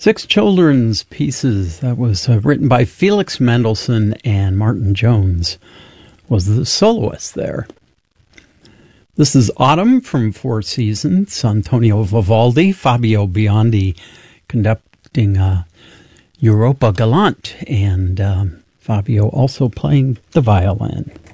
Six children's pieces. That was written by Felix Mendelssohn, and Martin Jones was the soloist there. This is Autumn from Four Seasons. Antonio Vivaldi, Fabio Biondi conducting Europa Galante, and Fabio also playing the violin.